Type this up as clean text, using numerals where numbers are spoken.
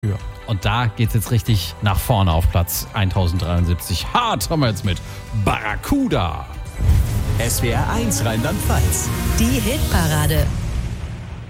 Ja. Und da geht's jetzt richtig nach vorne auf Platz 1073. Hart haben wir jetzt mit Barracuda. SWR 1 Rheinland-Pfalz. Die Hitparade.